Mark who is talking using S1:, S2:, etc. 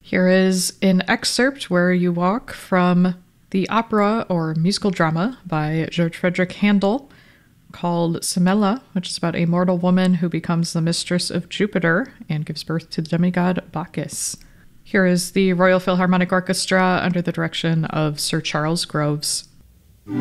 S1: Here is an excerpt where you walk from the opera or musical drama by George Frederick Handel called Semele, which is about a mortal woman who becomes the mistress of Jupiter and gives birth to the demigod Bacchus. Here is the Royal Philharmonic Orchestra under the direction of Sir Charles Groves.